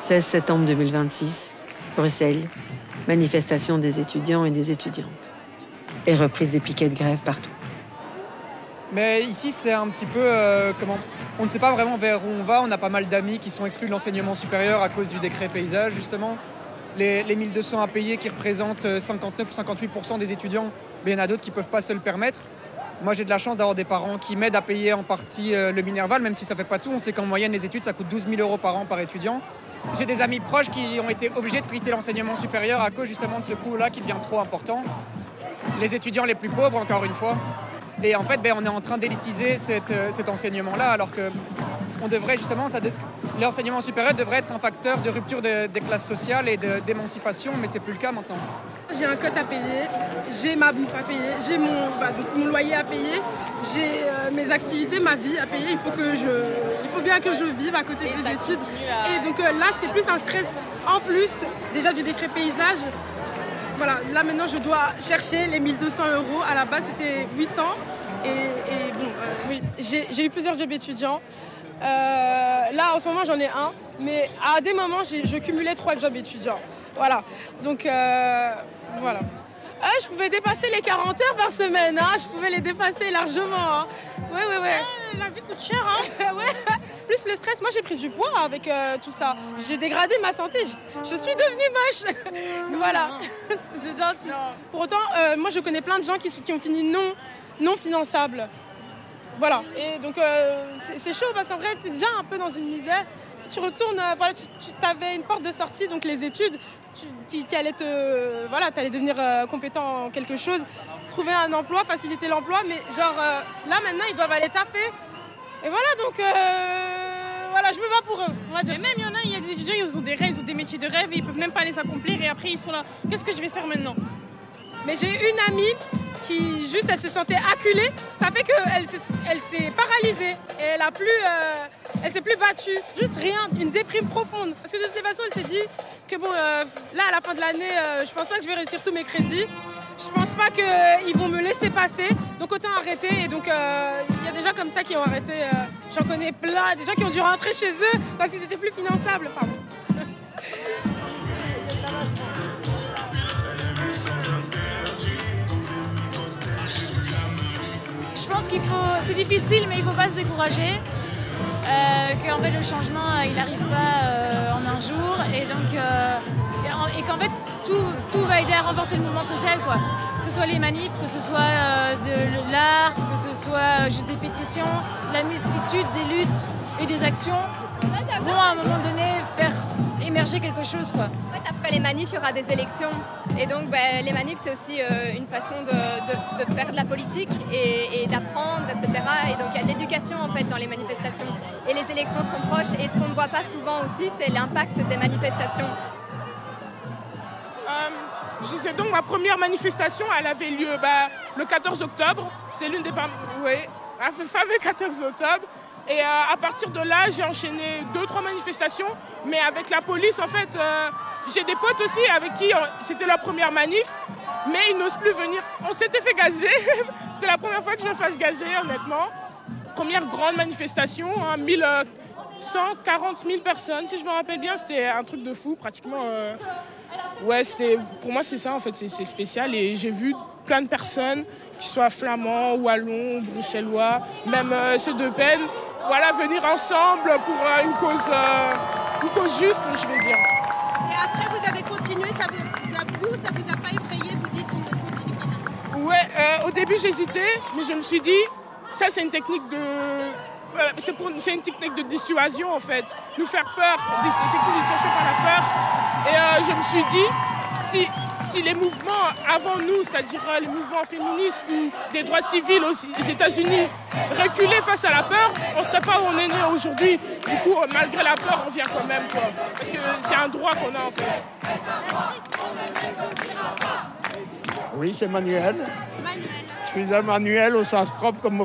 16 septembre 2026, Bruxelles, manifestation des étudiants et des étudiantes. Et reprise des piquets de grève partout. Mais ici, c'est un petit peu on ne sait pas vraiment vers où on va. On a pas mal d'amis qui sont exclus de l'enseignement supérieur à cause du décret paysage, justement. Les 1200 à payer qui représentent 59 ou 58% des étudiants, mais il y en a d'autres qui ne peuvent pas se le permettre. Moi, j'ai de la chance d'avoir des parents qui m'aident à payer en partie le Minerval, même si ça ne fait pas tout. On sait qu'en moyenne, les études, ça coûte 12 000 € par an par étudiant. J'ai des amis proches qui ont été obligés de quitter l'enseignement supérieur à cause justement de ce coût-là qui devient trop important. Les étudiants les plus pauvres, encore une fois. Et en fait, on est en train d'élitiser cet enseignement-là, alors que on devrait justement, l'enseignement supérieur devrait être un facteur de rupture des classes sociales et d'émancipation, mais c'est plus le cas maintenant. J'ai un cote à payer, j'ai ma bouffe à payer, j'ai mon loyer à payer, j'ai mes activités, ma vie à payer. Il faut bien que je vive à côté des études. Et donc là, c'est plus un stress en plus déjà du décret paysage. Voilà, là maintenant je dois chercher les 1200 €. À la base c'était 800. Oui, j'ai eu plusieurs jobs étudiants. Là en ce moment j'en ai un, mais à des moments je cumulais 3 jobs étudiants. Voilà, donc voilà. Je pouvais dépasser les 40 heures par semaine, hein. Je pouvais les dépasser largement. Hein. Ouais. La vie coûte cher, hein. Ouais. Plus le stress, moi j'ai pris du poids avec tout ça. J'ai dégradé ma santé, je suis devenue moche. Voilà, c'est gentil. Pour autant, moi je connais plein de gens qui ont fini non finançables. Voilà, et donc c'est chaud parce qu'en vrai tu es déjà un peu dans une misère. Tu retournes, tu avais une porte de sortie, donc les études, qui allaient t'allais devenir compétent en quelque chose, trouver un emploi, faciliter l'emploi, mais là maintenant ils doivent aller taper. Et voilà, donc je me bats pour eux, on va dire. Mais même il y a des étudiants, ils ont des rêves, ils ont des métiers de rêve et ils peuvent même pas les accomplir et après ils sont là, qu'est-ce que je vais faire maintenant? Mais j'ai une amie qui elle se sentait acculée, ça fait qu'elle s'est paralysée et elle s'est plus battue, juste rien, une déprime profonde. Parce que de toute façon, elle s'est dit que là à la fin de l'année, je pense pas que je vais réussir tous mes crédits, je pense pas qu'ils vont me laisser passer, donc autant arrêter. Et donc il y a des gens comme ça qui ont arrêté, j'en connais plein, des gens qui ont dû rentrer chez eux parce qu'ils étaient plus finançables. Pardon. Je pense c'est difficile, mais il ne faut pas se décourager. Qu'en fait le changement il n'arrive pas en un jour et qu'en fait tout va aider à renforcer le mouvement social, quoi. Que ce soit les manifs, que ce soit de l'art, que ce soit juste des pétitions, la multitude des luttes et des actions vont à un moment donné faire émerger quelque chose, quoi. En fait, après les manifs, il y aura des élections. Et donc, les manifs, c'est aussi une façon de faire de la politique et d'apprendre, etc. Et donc, il y a de l'éducation, en fait, dans les manifestations. Et les élections sont proches. Et ce qu'on ne voit pas souvent aussi, c'est l'impact des manifestations. Je sais donc, ma première manifestation, elle avait lieu le 14 octobre. C'est l'une des... le fameux 14 octobre. Et à partir de là, j'ai enchaîné 2-3 manifestations. Mais avec la police, en fait, j'ai des potes aussi avec qui c'était leur première manif. Mais ils n'osent plus venir. On s'était fait gazer. C'était la première fois que je me fasse gazer, honnêtement. Première grande manifestation, 140 000 personnes, si je me rappelle bien. C'était un truc de fou, pratiquement. Pour moi, c'est ça, en fait. C'est spécial. Et j'ai vu plein de personnes, qui soient flamands, wallons, bruxellois, même ceux de Pen, venir ensemble pour une cause juste, je vais dire. Et après, vous avez continué, ça vous a pas effrayé, vous dites qu'on continue quand même? Ouais, au début j'hésitais, mais je me suis dit, ça c'est une technique c'est une technique de dissuasion en fait, nous faire peur, des techniques de dissuasion par la peur. Et je me suis dit, si les mouvements avant nous, c'est-à-dire les mouvements féministes ou des droits civils aux États-Unis, reculaient face à la peur, on ne serait pas où on est né aujourd'hui. Du coup, malgré la peur, on vient quand même, quoi. Parce que c'est un droit qu'on a en fait. Oui, c'est Manuel. Je suis un manuel au sens propre comme